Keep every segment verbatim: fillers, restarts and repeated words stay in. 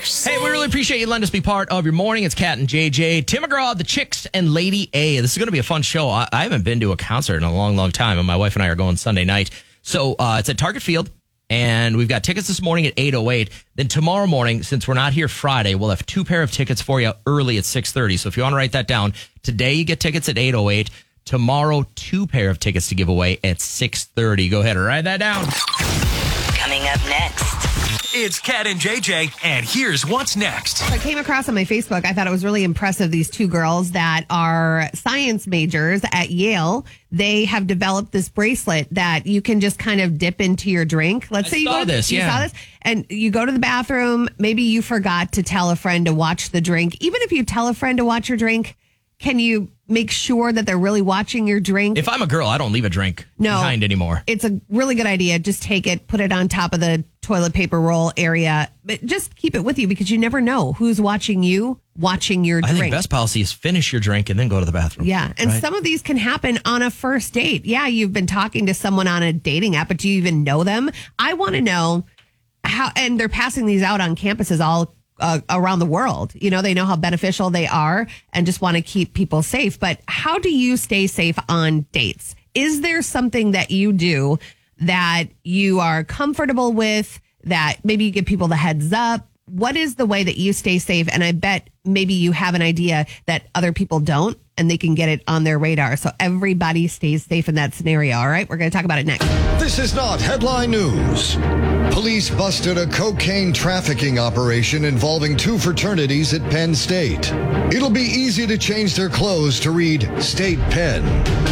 Mars. Hey, we really appreciate you letting us be part of your morning. It's Kat and J J, Tim McGraw, the Chicks, and Lady A. This is going to be a fun show. I, I haven't been to a concert in a long, long time, and my wife and I are going Sunday night. So uh, it's at Target Field, and we've got tickets this morning at eight oh eight. Then tomorrow morning, since we're not here Friday, we'll have two pair of tickets for you early at six thirty. So if you want to write that down, today you get tickets at eight oh eight. Tomorrow, two pair of tickets to give away at six thirty. Go ahead and write that down. Coming up next. It's Kat and J J, and here's what's next. So I came across on my Facebook. I thought it was really impressive. These two girls that are science majors at Yale, they have developed this bracelet that you can just kind of dip into your drink. Let's I say you saw go, this, you yeah. saw this, and you go to the bathroom. Maybe you forgot to tell a friend to watch the drink. Even if you tell a friend to watch your drink, can you make sure that they're really watching your drink? If I'm a girl, I don't leave a drink No. behind anymore. It's a really good idea. Just take it, put it on top of the toilet paper roll area, but just keep it with you because you never know who's watching you, watching your I drink. think best policy is finish your drink and then go to the bathroom. Yeah. And right? some of these can happen on a first date. Yeah, you've been talking to someone on a dating app, but do you even know them? I want to know how, and they're passing these out on campuses all uh, around the world. You know, they know how beneficial they are and just want to keep people safe. But how do you stay safe on dates? Is there something that you do that you are comfortable with, that maybe you give people the heads up? What is the way that you stay safe? And I bet maybe you have an idea that other people don't, and they can get it on their radar. So everybody stays safe in that scenario. All right, we're going to talk about it next. This is not headline news. Police busted a cocaine trafficking operation involving two fraternities at Penn State. It'll be easy to change their clothes to read State Penn.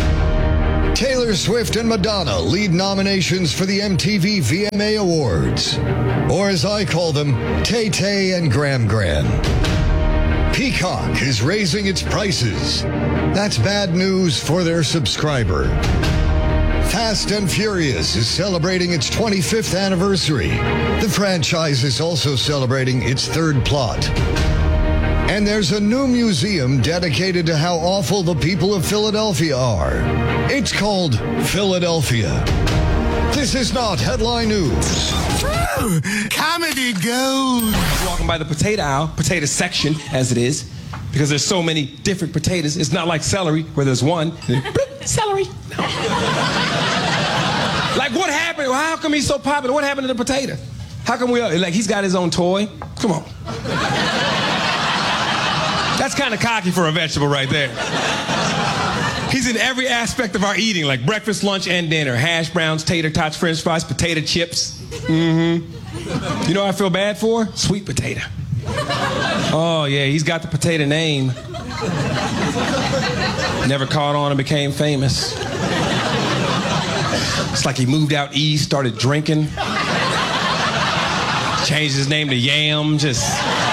Taylor Swift and Madonna lead nominations for the M T V V M A Awards. Or as I call them, Tay Tay and Gram Gram. Peacock is raising its prices. That's bad news for their subscriber. Fast and Furious is celebrating its twenty-fifth anniversary. The franchise is also celebrating its third plot. And there's a new museum dedicated to how awful the people of Philadelphia are. It's called Philadelphia. This is not headline news. Woo! Comedy gold. Walking by the potato aisle, potato section as it is, because there's so many different potatoes. It's not like celery where there's one. Bloop, celery. No. Like what happened? Well, how come he's so popular? What happened to the potato? How come we like he's got his own toy? Come on. That's kind of cocky for a vegetable right there. He's in every aspect of our eating, like breakfast, lunch, and dinner. Hash browns, tater tots, french fries, potato chips. Mm-hmm. You know what I feel bad for? Sweet potato. Oh, yeah, he's got the potato name. Never caught on and became famous. It's like he moved out east, started drinking. Changed his name to Yam, just...